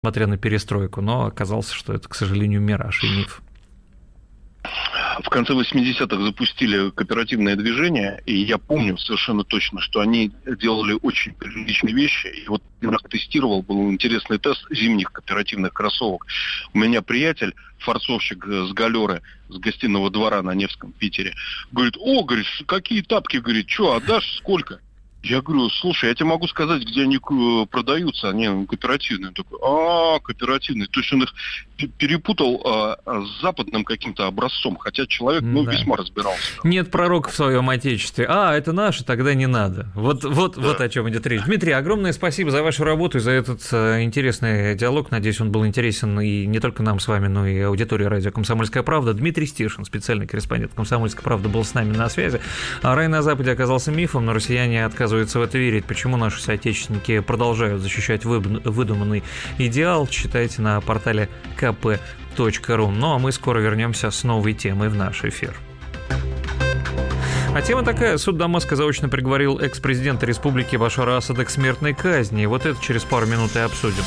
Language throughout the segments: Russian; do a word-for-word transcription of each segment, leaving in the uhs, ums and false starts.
несмотря на перестройку, но оказалось, что это, к сожалению, мираж и миф. В конце восьмидесятых запустили кооперативное движение, и я помню совершенно точно, что они делали очень приличные вещи. И вот я тестировал, был интересный тест зимних кооперативных кроссовок. У меня приятель, форцовщик с галеры, с гостиного двора на Невском, Питере, говорит: о, говорит, какие тапки, говорит, что, отдашь, сколько? Я говорю: слушай, я тебе могу сказать, где они продаются, они кооперативные. Он такой: а, кооперативные. То есть он их перепутал а, с западным каким-то образцом, хотя человек, ну, да, весьма разбирался. Нет пророка в своем отечестве. А, это наше, тогда не надо. Вот, вот, да. Вот о чем идет речь. Дмитрий, огромное спасибо за вашу работу и за этот интересный диалог. Надеюсь, он был интересен и не только нам с вами, но и аудитории радио «Комсомольская правда». Дмитрий Стиршин, специальный корреспондент «Комсомольской правды», был с нами на связи. А рай на Западе оказался мифом, но россияне отказываются в это верить. Почему наши соотечественники продолжают защищать выдуманный идеал, читайте на портале ка пэ точка ру. Ну а мы скоро вернемся с новой темой в наш эфир. А тема такая: суд Дамаска заочно приговорил экс-президента республики Башара Асада к смертной казни. Вот это через пару минут и обсудим.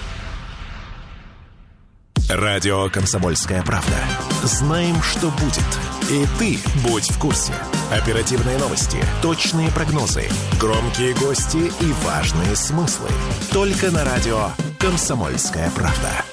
Радио «Комсомольская правда». Знаем, что будет. И ты будь в курсе. Оперативные новости, точные прогнозы, громкие гости и важные смыслы. Только на радио «Комсомольская правда».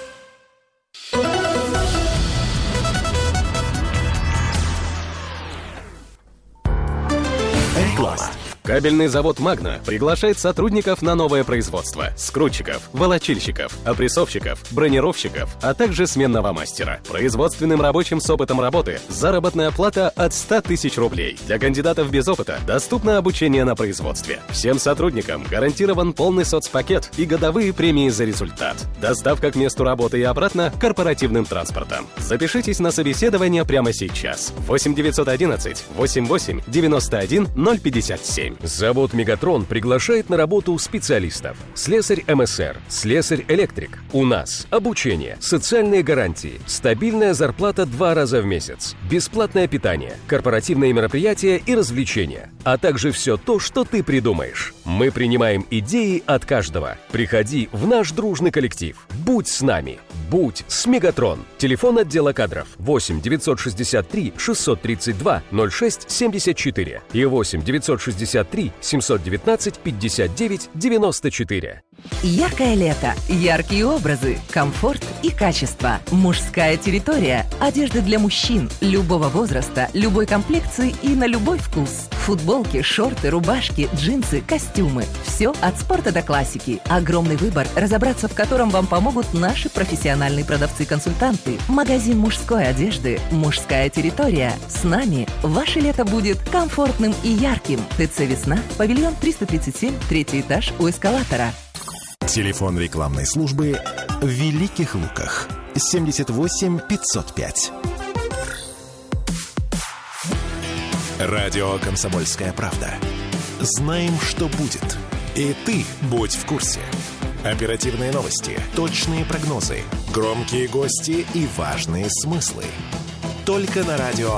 Реклама. Кабельный завод «Магна» приглашает сотрудников на новое производство: скрутчиков, волочильщиков, опрессовщиков, бронировщиков, а также сменного мастера. Производственным рабочим с опытом работы заработная плата от ста тысяч рублей. Для кандидатов без опыта доступно обучение на производстве. Всем сотрудникам гарантирован полный соцпакет и годовые премии за результат. Доставка к месту работы и обратно корпоративным транспортом. Запишитесь на собеседование прямо сейчас. восемь девятьсот одиннадцать восемьдесят восемь девяносто один ноль пятьдесят семь. Завод «Мегатрон» приглашает на работу специалистов. Слесарь эм эс эр, слесарь-электрик. У нас обучение, социальные гарантии, стабильная зарплата два раза в месяц, бесплатное питание, корпоративные мероприятия и развлечения, а также все то, что ты придумаешь. Мы принимаем идеи от каждого. Приходи в наш дружный коллектив. Будь с нами. Будь с «Мегатрон». Телефон отдела кадров восемь девятьсот шестьдесят три шестьсот тридцать два ноль шесть семьдесят четыре и восемь девятьсот шестьдесят три семьсот девятнадцать пятьдесят девять девяносто четыре. Яркое лето, яркие образы, комфорт и качество. Мужская территория. Одежда для мужчин любого возраста, любой комплекции и на любой вкус. Футболки, шорты, рубашки, джинсы, костюмы. Все от спорта до классики. Огромный выбор, разобраться в котором вам помогут наши профессиональные продавцы-консультанты. Магазин мужской одежды «Мужская территория». С нами ваше лето будет комфортным и ярким. ТЦ «Весна», павильон триста тридцать семь, третий этаж у эскалатора. Телефон рекламной службы в Великих Луках семьдесят восемь пятьсот пять. Радио «Комсомольская правда». Знаем, что будет. И ты будь в курсе. Оперативные новости, точные прогнозы, громкие гости и важные смыслы. Только на радио.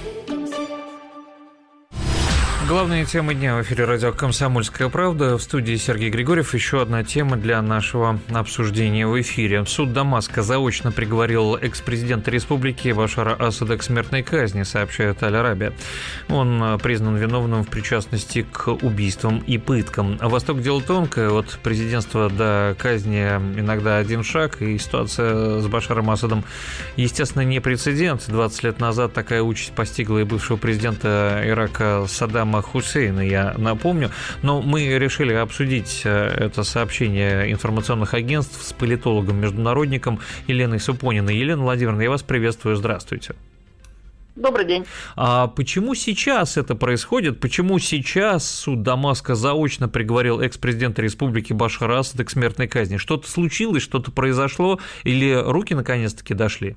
Главная тема дня в эфире радио «Комсомольская правда». В студии Сергей Григорьев. Еще одна тема для нашего обсуждения в эфире. Суд Дамаска заочно приговорил экс-президента республики Башара Асада к смертной казни, сообщает Аль-Арабия. Он признан виновным в причастности к убийствам и пыткам. А Восток дело тонкое. От президентства до казни иногда один шаг. И ситуация с Башаром Асадом, естественно, не прецедент. двадцать лет назад такая участь постигла и бывшего президента Ирака Саддама Хусейна, я напомню. Но мы решили обсудить это сообщение информационных агентств с политологом-международником Еленой Супониной. Елена Владимировна, я вас приветствую. Здравствуйте. Добрый день. А почему сейчас это происходит? Почему сейчас суд Дамаска заочно приговорил экс-президента республики Башара Асада к смертной казни? Что-то случилось, что-то произошло, или руки наконец-таки дошли?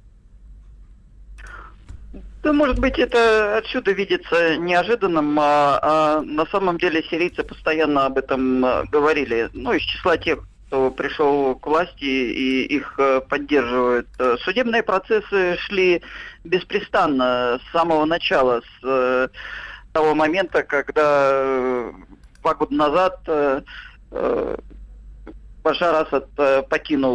Ну, может быть, это отсюда видится неожиданным, а, а на самом деле сирийцы постоянно об этом говорили. Ну, из числа тех, кто пришел к власти и их поддерживают. Судебные процессы шли беспрестанно с самого начала, с того момента, когда два года назад Башар Асад покинул